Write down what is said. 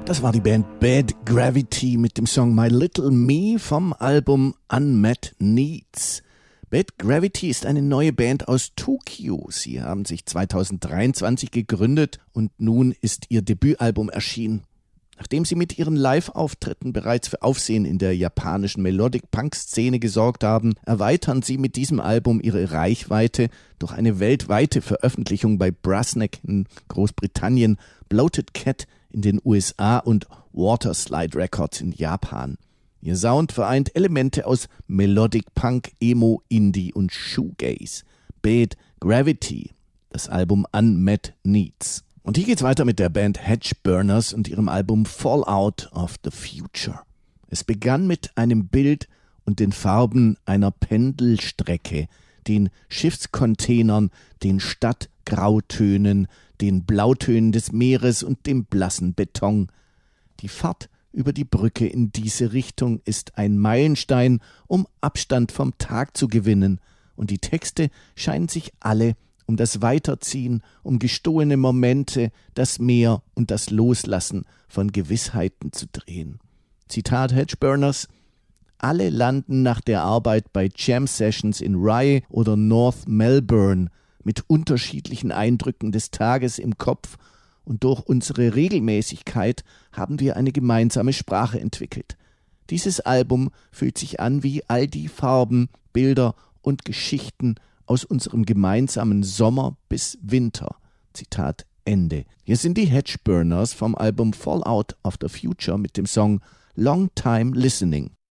Das war die Band Bad Gravity mit dem Song My Little Me vom Album Unmet Needs. Bad Gravity ist eine neue Band aus Tokio. Sie haben sich 2023 gegründet und nun ist ihr Debütalbum erschienen. Nachdem sie mit ihren Live-Auftritten bereits für Aufsehen in der japanischen Melodic-Punk-Szene gesorgt haben, erweitern sie mit diesem Album ihre Reichweite durch eine weltweite Veröffentlichung bei Brassneck in Großbritannien, Bloated Cat in den USA und Waterslide Records in Japan. Ihr Sound vereint Elemente aus Melodic Punk, Emo, Indie und Shoegaze. Bad Gravity, das Album Unmet Needs. Und hier geht's weiter mit der Band Hedgeburners und ihrem Album Fallout of the Future. Es begann mit einem Bild und den Farben einer Pendelstrecke, den Schiffscontainern, den Stadtgrautönen, den Blautönen des Meeres und dem blassen Beton. Die Fahrt über die Brücke in diese Richtung ist ein Meilenstein, um Abstand vom Tag zu gewinnen, und die Texte scheinen sich alle um das Weiterziehen, um gestohlene Momente, das Meer und das Loslassen von Gewissheiten zu drehen. Zitat Hedgeburners: Alle landen nach der Arbeit bei Jam Sessions in Rye oder North Melbourne mit unterschiedlichen Eindrücken des Tages im Kopf, und durch unsere Regelmäßigkeit haben wir eine gemeinsame Sprache entwickelt. Dieses Album fühlt sich an wie all die Farben, Bilder und Geschichten aus unserem gemeinsamen Sommer bis Winter. Zitat Ende. Hier sind die Hedgeburners vom Album Fallout of the Future mit dem Song Long Time Listening.